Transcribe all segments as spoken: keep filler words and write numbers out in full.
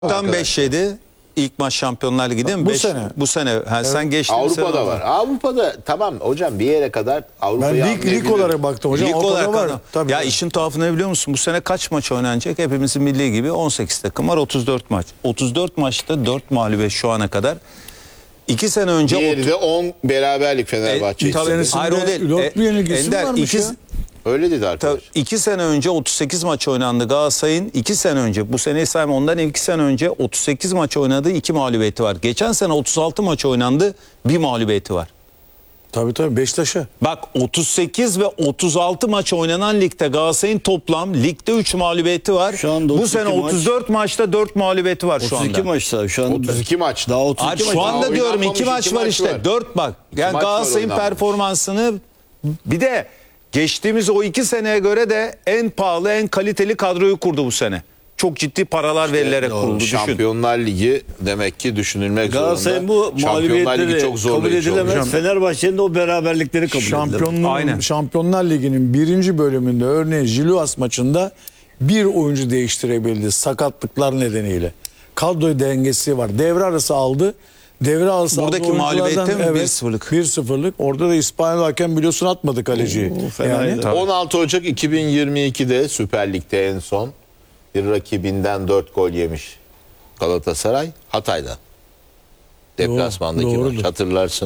Tam beş yedi ilk maç Şampiyonlar Ligi değil mi? Bu beş, sene. Bu sene. Ha, evet. Sen geçtin. Avrupa'da var. Avrupa'da tamam hocam bir yere kadar Avrupa'yı Ben lig, lig olarak baktım hocam. Lig Avrupa'da olarak var. adam. Tabii Ya tabii. işin tuhafı ne biliyor musun? Bu sene kaç maç oynanacak? Hepimizin milli gibi on sekiz takım var, otuz dört maç. otuz dört maçta dört mağlubiyet şu ana kadar. iki sene önce... Diğeri de on beraberlik Fenerbahçe. E, tabii. senesinde Hayır, o değil. dört bir yenilgisi Ender, varmış iki, ya. Öyle dedi arkadaş. Tabii, iki sene önce otuz sekiz maç oynandı Galatasaray'ın. iki sene önce, bu seneyi sayma, ondan iki sene önce otuz sekiz maç oynadı, iki mağlubiyeti var. Geçen sene otuz altı maç oynandı, bir mağlubiyeti var. Tabii tabii Beşiktaş'a. Bak otuz sekiz ve otuz altı maç oynanan ligde Galatasaray'ın toplam ligde üç mağlubiyeti var. Şu anda bu sene otuz iki otuz dört maçta dört mağlubiyeti var şu otuz iki anda. maçta şu anda. otuz iki maç. Daha otuz Abi iki maç. şu anda Daha diyorum iki oynanmamış maç iki var maç işte. var. dört bak. Yani maç var Galatasaray'ın oynanmış. performansını bir de geçtiğimiz o iki seneye göre de en pahalı, en kaliteli kadroyu kurdu bu sene. Çok ciddi paralar verilerek kuruldu. Düşün. Şampiyonlar Ligi demek ki düşünülmek Galatasaray'ın zorunda. bu Şampiyonlar Ligi mağlubiyetleri çok kabul zorlayıcı edilemez. olacak. Fenerbahçe'nin de o beraberlikleri kabul edilemez. Şampiyonluğun, Aynen. Şampiyonlar Ligi'nin birinci bölümünde örneğin Jiluas maçında bir oyuncu değiştirebildi sakatlıklar nedeniyle. Kadro dengesi var. Devre arası aldı. Devre arası Buradaki aldı oyunculardan- mağlubiyette mi? Evet, bir sıfırlık. bir sıfırlık. Orada da İspanyol hakem biliyorsun atmadı kaleciyi. Oo, fenaydı. Yani, Tabii. on altı Ocak iki bin yirmi ikide Süper Lig'de en son bir rakibinden dört gol yemiş Galatasaray Hatay'da. Deplasmandaki Doğrudur. maç hatırlarsın.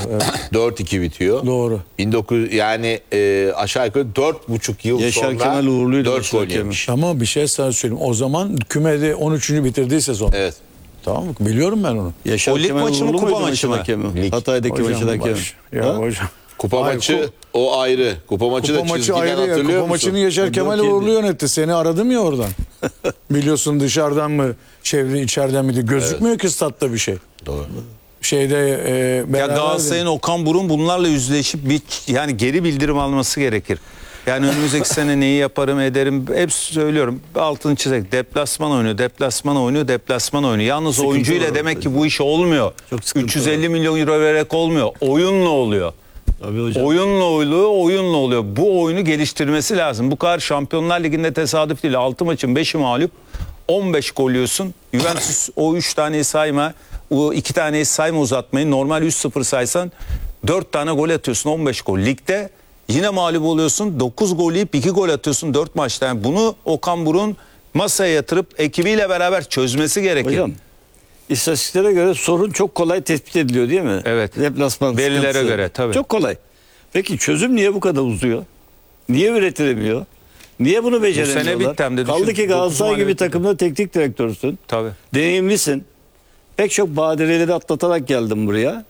dört iki bitiyor. Doğru. bin dokuz yüz yani e, aşağı yukarı dört buçuk yıl Yaşar sonra Kemal Uğurlu'ydu dört Yaşar gol Kemal. yemiş. ama bir şey sana söyleyeyim. O zaman kümede on üçüncü bitirdiği sezon. Evet. Tamam mı? Biliyorum ben onu. Yaşar O lig Kemal maçı mı, Uğurlu kupa muydu maçı mı? hakemi? Lig. Hatay'daki Hocam, maçın hakemi. baş- Ya Ha? hocam. Kupa Hayır, maçı ku- o ayrı. Kupa maçı Kupa da maçı çizgiden ayrı ya. hatırlıyor Kupa musun? maçını Yaşar Kemal dört yedi. Uğurlu yönetti. Seni aradım ya oradan. Biliyorsun dışarıdan mı, çevre içeriden mi diye. Gözükmüyor ki statta bir şey. Doğru. Şeyde e, Ya beraber- Galatasaray'ın Okan Burun bunlarla yüzleşip bir yani geri bildirim alması gerekir. Yani önümüzdeki sene neyi yaparım ederim hep söylüyorum. Altını çizerek deplasman oynuyor, deplasman oynuyor, deplasman oynuyor. Yalnız Sıkıntı oyuncuyla var demek orada. ki bu iş olmuyor. Çok sıkıntı üç yüz elli var. milyon euro vererek olmuyor. Oyunla oluyor. Tabii hocam. Oyunla oluyor, oyunla oluyor. Bu oyunu geliştirmesi lazım. Bu kadar Şampiyonlar Ligi'nde tesadüf değil. altı maçın beşi mağlup. on beş gol yiyorsun. Juventus o üç taneyi sayma. O iki taneyi sayma uzatmayı. Normal üç sıfır saysan dört tane gol atıyorsun, on beş gol. Ligde yine mağlup oluyorsun. dokuz gol yiyip iki gol atıyorsun dört maçta. Yani bunu Okan Burun masaya yatırıp ekibiyle beraber çözmesi gerekir. Hocam istatistiklere göre sorun çok kolay tespit ediliyor değil mi? Evet. Deplasman Verilere sıkıntısı. göre, tabii. Çok kolay. Peki çözüm niye bu kadar uzuyor? Niye üretilemiyor? Niye bunu beceremiyorlar? bitti hem de düşün, Kaldı ki dokuz Galatasaray gibi mağlubiyet. takımda teknik direktörsün. Tabii. Deneyimlisin. Pek çok badireleri atlatarak geldim buraya.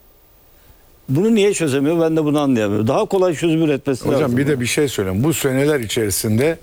Bunu niye çözemiyor? Ben de bunu anlayamıyorum. Daha kolay çözüm üretmesi lazım. Hocam bir de bir şey söyleyeyim. Bu seneler içerisinde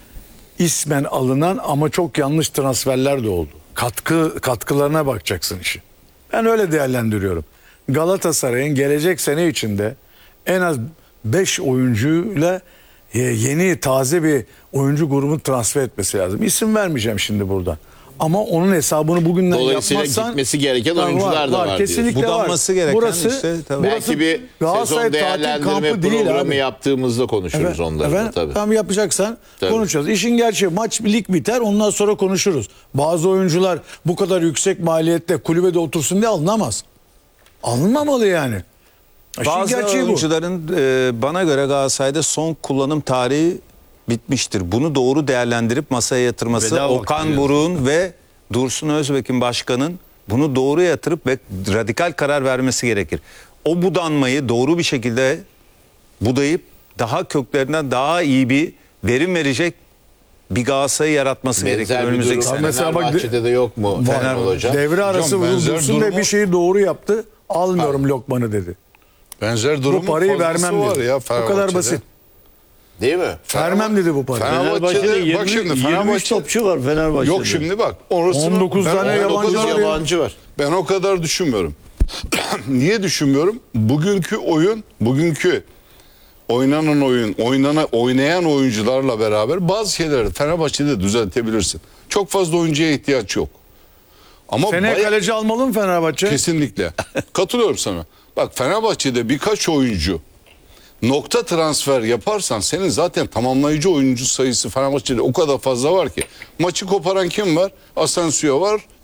ismen alınan ama çok yanlış transferler de oldu. Katkı katkılarına bakacaksın işi. Ben öyle değerlendiriyorum. Galatasaray'ın gelecek sene içinde en az beş oyuncuyla e, yeni taze bir oyuncu grubunu transfer etmesi lazım. İsim vermeyeceğim şimdi buradan. Ama onun hesabını bugünden Dolayısıyla yapmazsan gitmesi gereken Var, oyuncular da var diyorsun. Kesinlikle Budanması var. gereken burası, işte, tabii. burası Belki bir Galatasaray sezon tatil değerlendirme kampı değil programı abi. yaptığımızda konuşuruz Evet, onları da efendim, tabii. Tam yapacaksan Tabii. konuşacağız. İşin gerçeği maç lig biter ondan sonra konuşuruz. Bazı oyuncular bu kadar yüksek maliyette kulübede otursun diye alınamaz. Alınmamalı yani. İşin Bazı gerçeği bu. oyuncuların e, bana göre Galatasaray'da son kullanım tarihi bitmiştir. Bunu doğru değerlendirip masaya yatırması Veda Okan vakti Buruk'un ve Dursun Özbek'in başkanın bunu doğru yatırıp ve radikal karar vermesi gerekir. O budanmayı doğru bir şekilde budayıp daha köklerinden daha iyi bir verim verecek bir Galatasaray'ı yaratması gerekir Benzer bir önümüzdeki durum sene. Mesela bak- Fenerbahçe'de de yok mu? Var. Fener olacak. Devre arası Hocam, benzer vurulsun ve durumu- bir şeyi doğru yaptı. Almıyorum lokmanı dedi. Benzer durumun Bu parayı fazlası vermem var dedi. ya O kadar Fenerbahçe'de. basit. Değil mi? Vermem dedi bu parayı. Fenerbahçe'de Fenerbahçe'de bak yirmi, şimdi yirmi üç Fenerbahçe topçu var Fenerbahçe'de. yok şimdi bak. Orasını, on dokuz ben tane on dokuz yabancı var ya. Yabancı var. Ben o kadar düşünmüyorum. Niye düşünmüyorum? Bugünkü oyun, bugünkü oynanan oyun, oynana, oynayan oyuncularla beraber bazı şeyleri Fenerbahçe'de düzeltebilirsin. Çok fazla oyuncuya ihtiyaç yok. Ama Seneye bayağı- kaleci almalı mı Fenerbahçe? Kesinlikle. Katılıyorum sana. Bak Fenerbahçe'de birkaç oyuncu nokta transfer yaparsan senin zaten tamamlayıcı oyuncu sayısı Fenerbahçe'de o kadar fazla var ki. Maçı koparan kim var? Asensio var,